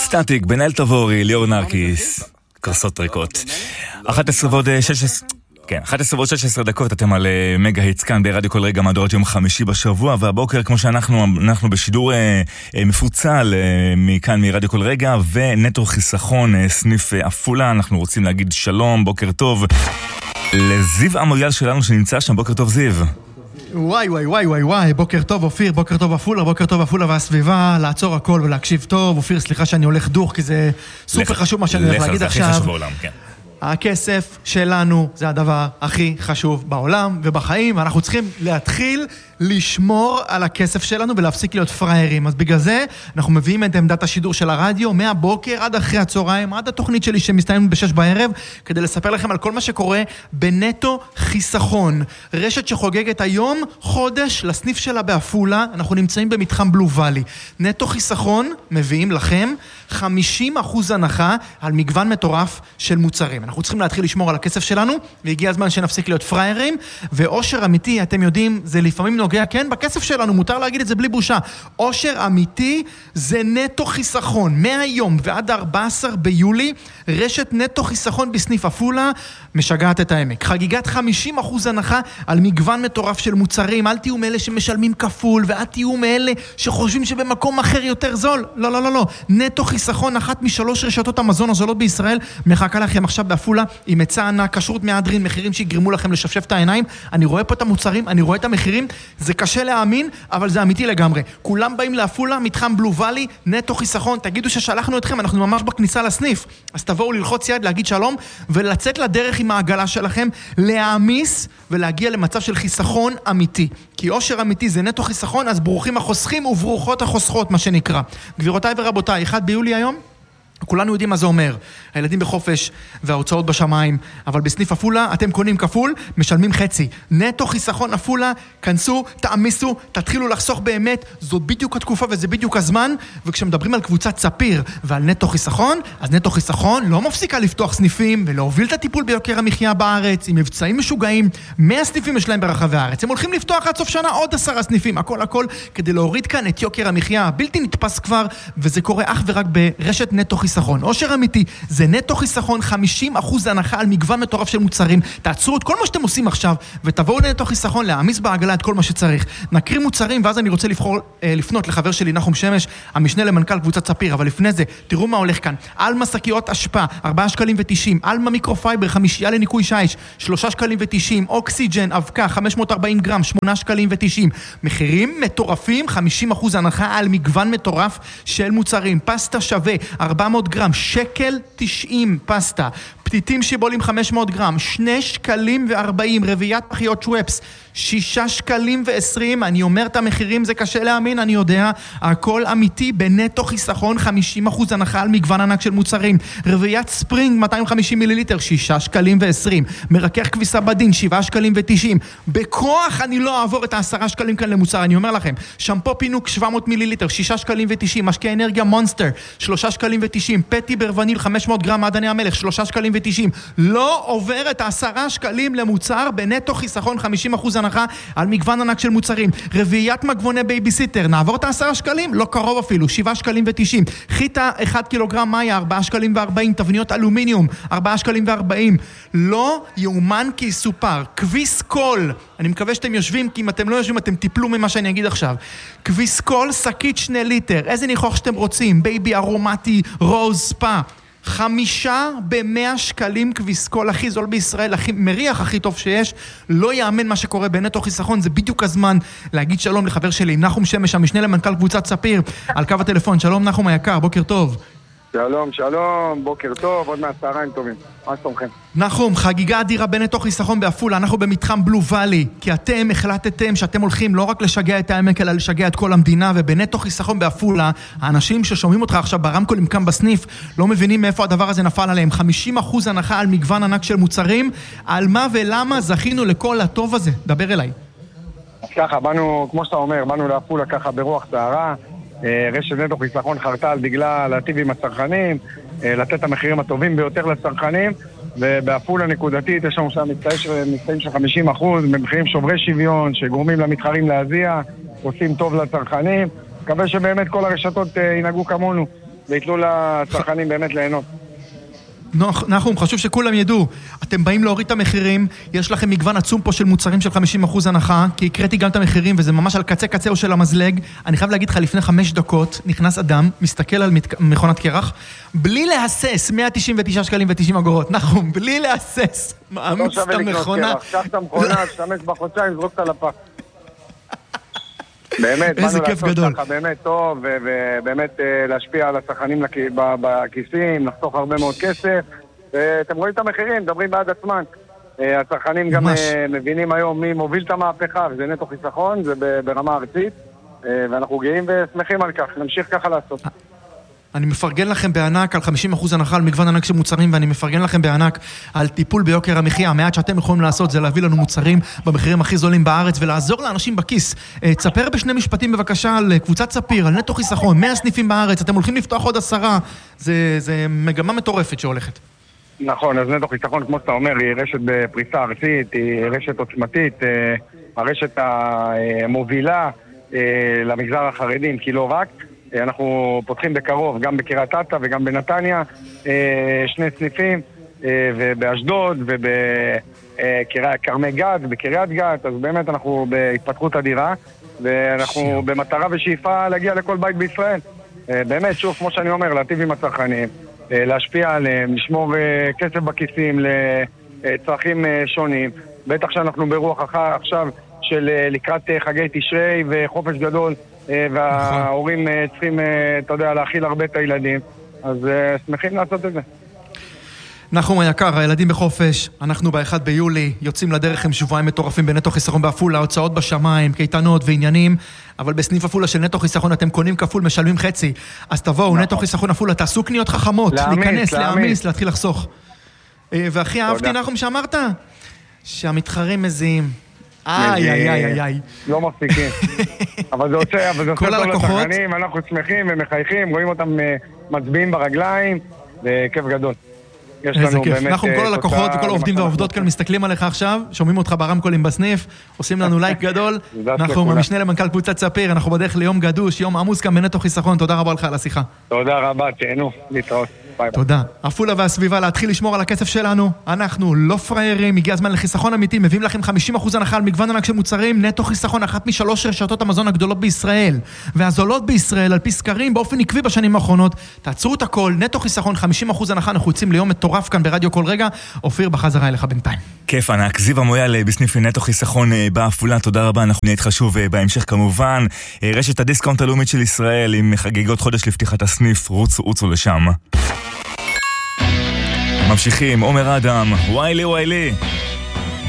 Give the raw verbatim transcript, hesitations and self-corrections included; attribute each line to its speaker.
Speaker 1: סטטיק, בן אל תבורי, ליאור נרקיס, כרסות ריקות. אחת עשרה ועוד שש עשרה, כן, אחת עשרה ועוד שש עשרה דקות, אתם על מגה היטס כאן ברדיו כל רגע מהדורת יום חמישי בשבוע, והבוקר כמו שאנחנו אנחנו בשידור אה, אה, מפוצל אה, מכאן מרדיו כל רגע, ונטו חיסכון, אה, סניף אה, אפולה, אנחנו רוצים להגיד שלום, בוקר טוב, לזיו המויאל שלנו שנמצא שם, בוקר טוב זיו.
Speaker 2: וואי וואי וואי וואי וואי, בוקר טוב אופיר, בוקר טוב אפולה, בוקר טוב אפולה והסביבה, לעצור הכל ולהקשיב טוב. אופיר, סליחה שאני הולך דוך, כי זה סופר חשוב מה שאני הולך להגיד עכשיו.
Speaker 1: הכי חשוב בעולם, כן.
Speaker 2: הכסף שלנו זה הדבר הכי חשוב בעולם ובחיים, ואנחנו צריכים להתחיל לשמור על הכסף שלנו ולהפסיק להיות פריירים. אז בגלל זה אנחנו מביאים את עמדת השידור של הרדיו מהבוקר עד אחרי הצהריים, עד התוכנית שלי שמסתיימת בשש בערב, כדי לספר לכם על כל מה שקורה בנטו חיסכון, רשת שחוגגת היום חודש לסניף שלה באפולה. אנחנו נמצאים במתחם בלו ואלי. נטו חיסכון מביאים לכם חמישים אחוז הנחה על מגוון מטורף של מוצרים. אנחנו צריכים להתחיל לשמור על הכסף שלנו, והגיע הזמן שנפסיק להיות פריירים. ואושר אמיתי, אתם יודעים, זה לפעמים נוגע, כן, בכסף שלנו, מותר להגיד את זה בלי בושה. אושר אמיתי זה נטו חיסכון. מהיום ועד ארבעה עשר ביולי, רשת נטו חיסכון בסניף אפולה משגעת את העמק. חגיגת חמישים אחוז הנחה על מגוון מטורף של מוצרים. אל תהיו מאלה שמשלמים כפול, ואל תהיו מאלה שחושבים שבמקום אחר יותר זול. לא, לא, לא, לא. נטו חיסכון, אחת משלוש רשתות המזון הזולות בישראל, מחכה לכם עכשיו באפולה עם היצע ענק, כשרות מהדרין, מחירים שיגרמו לכם לשפשף את העיניים. אני רואה פה את המוצרים, אני רואה את המחירים, זה קשה להאמין, אבל זה אמיתי לגמרי. כולם באים לאפולה, מתחם בלו ואלי, נטו חיסכון. תגידו ששלחנו אתכם, אנחנו ממש בכניסה לסניף. אז תבואו ללחוץ יד, להגיד שלום, ולצאת לדרך עם העגלה שלכם, להעמיס ולהגיע למצב של חיסכון אמיתי. כי אושר אמיתי זה נטו חיסכון, אז ברוכים החוסכים וברוכות החוסכות, מה שנקרא. גבירותיי ורבותיי, אחד ביולי היום, כולנו יודעים מה זה אומר. הילדים בחופש וההוצאות בשמיים, אבל בסניף אפולה אתם קונים כפול, משלמים חצי. נטו חיסכון אפולה, כנסו, תעמיסו, תתחילו לחסוך באמת. זו בדיוק התקופה וזה בדיוק הזמן. וכשמדברים על קבוצת ספיר ועל נטו חיסכון, אז נטו חיסכון לא מפסיקה לפתוח סניפים ולהוביל את הטיפול ביוקר המחיה בארץ עם מבצעים משוגעים. מאה סניפים יש להם ברחבי הארץ. הם הולכים לפתוח עד סוף שנה עוד עשרה סניפים, הכל הכל כדי להוריד כאן את יוקר המחיה הבלתי נתפס כבר, וזה קורה אך ורק ברשת נטו חיסכון. אושר אמיתי זה נטו חיסכון, חמישים אחוז הנחה על מגוון מטורף של מוצרים. תעצרו את כל מה שאתם עושים עכשיו ותבואו לנטו חיסכון להעמיס בעגלה את כל מה שצריך. נקריא מוצרים ואז אני רוצה לבחור, אה, לפנות לחבר שלי נחום שמש, המשנה למנכ"ל קבוצת ספיר. אבל לפני זה תראו מה הולך כאן. אלמה שקיות אשפה ארבעה שקלים ותשעים, אלמה מיקרופייבר חמישייה לניקוי שיש שלושה שקלים ותשעים, אוקסיג'ן אבקה חמש מאות וארבעים גרם שמונה שקלים ותשעים. מחירים מטורפים, חמישים אחוז הנחה על מגוון מטורף של מוצרים. פסטה שווה ארבע מאות גרם, שקל תשעים פסטה. פתיתים שיבולים חמש מאות גרם, שני שקלים וארבעים. רביית פחיות שוואפס, שישה שקלים ועשרים. אני אומר את המחירים, זה קשה להאמין, אני יודע. הכל אמיתי בנטו חיסכון, חמישים אחוז הנחה על מגוון ענק של מוצרים. רביית ספרינג מאתיים וחמישים מיליליטר, שישה שקלים ועשרים. מרכך כביסה בדין, שבעה שקלים ותשעים. בכוח אני לא אעבור את העשרה שקלים כאן למוצר, אני אומר לכם. שמפו פינוק שבע מאות מיליליטר, שישה שקלים ותשעים. משקה אנרגיה מונסטר, שלושה שקלים ותשעים. פטי ברווניל חמש מאות גרם מעדני המלך, שלושה שקלים ותשעים. לא עובר את העשרה שקלים למוצר בנטו חיסכון, חמישים אחוז הנחה על מגוון ענק של מוצרים. רביעיית מגבוני בייביסיטר, נעבור את העשרה שקלים? לא קרוב אפילו, שבעה שקלים ותשעים. חיטה אחד קילוגרם מאיה, ארבעה שקלים וארבעים. תבניות אלומיניום, ארבעה שקלים וארבעים. לא יאומן כי סופר. כביס קול, אני מקווה שאתם יושבים, כי אם אתם לא יושבים אתם טיפלו ממה שאני אגיד עכשיו. כביס קול, שקית שני ליטר, איזה ניחוח שאתם רוצים, בייבי ארומטי, רוז ספה, חמישה במאה שקלים. כביסקול הכי זול בישראל, הכי מריח, הכי טוב שיש. לא יאמן מה שקורה בנטו חיסכון. זה בדיוק הזמן להגיד שלום לחבר שלי נחום שמש, המשנה למנכ"ל קבוצת ספיר, על קו הטלפון. שלום נחום היקר, בוקר טוב.
Speaker 3: שלום, שלום, בוקר טוב, עוד מהצהריים טובים. מה שלומכם?
Speaker 2: נחום, חגיגה אדירה בנטו חיסכון באפולה. אנחנו במתחם בלו ואלי, כי אתם החלטתם שאתם הולכים לא רק לשגע את העמק, אלא לשגע את כל המדינה. ובנטו חיסכון באפולה, האנשים ששומעים אותך עכשיו ברמקולים כאן בסניף לא מבינים מאיפה הדבר הזה נפל עליהם. חמישים אחוז הנחה על מגוון ענק של מוצרים. על מה ולמה זכינו לכל הטוב הזה? דבר אליי.
Speaker 3: אז ככה, באנו, כמו שאתה אומר, באנו לאפולה ככה ברוח צערה. רשת נטו חיסכון חרתה על דגלה להטיב עם הצרכנים, לתת את המחירים הטובים ביותר לצרכנים, ובאפולה נקודתית יש לנו שם מבצעים של חמישים אחוז, במחירים שוברי שוויון, שגורמים למתחרים להזיע, עושים טוב לצרכנים. מקווה שבאמת כל הרשתות ינהגו כמונו. ויתנו לצרכנים באמת ליהנות.
Speaker 2: נחום, חשוב שכולם ידעו, אתם באים להוריד את המחירים, יש לכם מגוון עצום פה של מוצרים של חמישים אחוז הנחה, כי הקראתי גם את המחירים וזה ממש על קצה קצהו של המזלג. אני חייב להגיד לך, לפני חמש דקות נכנס אדם, מסתכל על מת... מכונת קרח, בלי להסס, מאה תשעים ותשעה שקלים ו-תשעים אגורות, נחום, בלי להסס, מאמיץ את המכונה.
Speaker 3: קח את המכונה, תשתמש בחודשיים, זרוק אותה לפח. באמת,
Speaker 2: איזה כיף גדול.
Speaker 3: ככה באמת טוב, ובאמת להשפיע על הצרכנים בכיסים, לחסוך הרבה מאוד כסף. אתם רואים את המחירים, מדברים בעד עצמן. הצרכנים גם מבינים היום מי מוביל את המהפכה, וזה נטו חיסכון, זה ברמה ארצית, ואנחנו גאים ושמחים על כך, נמשיך ככה לעשות.
Speaker 2: אני מפרגן לכם בענק על חמישים אחוז הנחה על מגוון ענק של מוצרים, ואני מפרגן לכם בענק על טיפול ביוקר המחיה. המעט שאתם יכולים לעשות זה להביא לנו מוצרים במחירים הכי זולים בארץ ולעזור לאנשים בכיס. תספר בשני משפטים בבקשה על קבוצת ספיר, על נטו חיסכון, מאה סניפים בארץ, אתם הולכים לפתוח עוד עשרה, זה, זה מגמה מטורפת שהולכת.
Speaker 3: נכון, אז נטו חיסכון, כמו שאתה אומר, היא רשת בפריסה ארצית, היא רשת עוצמתית, הרשת המובילה למגזר החרדים, כי לא רק. אנחנו פותחים בקרוב, גם בקריית אתא וגם בנתניה, שני סניפים, ובאשדוד ובכרמי גת, בקריית גת, אז באמת אנחנו בהתפתחות אדירה, ואנחנו במטרה ושאיפה להגיע לכל בית בישראל. באמת, שוב, כמו שאני אומר, להטיב עם הצרכנים, להשפיע עליהם, לשמור כסף בכיסים לצרכים שונים. בטח שאנחנו ברוח עכשיו של לקראת חגי תשרי וחופש גדול, וההורים צריכים, אתה יודע, להאכיל הרבה את הילדים, אז שמחים לעשות את זה.
Speaker 2: נחום היקר, הילדים בחופש, אנחנו באחד ביולי, יוצאים לדרך עם שבועיים מטורפים בנטו חיסכון באפולה, הוצאות בשמיים, קייטנות ועניינים, אבל בסניף אפולה של נטו חיסכון אתם קונים כפול, משלמים חצי, אז תבואו, נטו חיסכון אפולה, תעשו קניות חכמות, להיכנס, להעמיס, להתחיל לחסוך. והכי אהבתי, נחום, שאמרת, שהמתחרים מזיעים. איי, איי, איי, איי.
Speaker 3: לא מפסיקים. אבל זה עושה, אבל זה עושה טוב לצרכנים, אנחנו שמחים ומחייכים, רואים אותם מצביעים ברגליים, וכיף גדול.
Speaker 2: איזה כיף. אנחנו כל הלקוחות וכל העובדים והעובדות כאן מסתכלים עליך עכשיו, שומעים אותך ברמקולים בסניף, עושים לנו לייק גדול. אנחנו המשנה למנכ"ל קבוצת ספיר, אנחנו בדרך ליום גדוש, יום עמוס כאן בנטו חיסכון. תודה רבה לך על השיחה.
Speaker 3: תודה רבה, תהנו, להתראות.
Speaker 2: תודה. אפולה והסביבה, להתחיל לשמור על הכסף שלנו. אנחנו לא פריירים, הגיע הזמן לחיסכון אמיתי, מביאים לכם חמישים אחוז הנחה על מגוון ענק של מוצרים, נטו חיסכון, אחת משלוש רשתות המזון הגדולות בישראל, והזולות בישראל, על פי סקרים באופן עקבי בשנים האחרונות. תעצרו את הכל, נטו חיסכון, חמישים אחוז הנחה, אנחנו יוצאים ליום מטורף כאן ברדיו כל רגע. אופיר, בחזרה אליך בינתיים.
Speaker 1: כיף ענק, זיו המויאל בסניף נטו חיסכון באפולה, תודה רבה, אנחנו נהיה חשוב בהמשך כמובן. רשת הדיסקאונט הלאומית של ישראל עם חגיגות חודש לפתיחת הסניף, רוצו, רוצו לשם. ממשיכים, עומר אדם, ויילי ויילי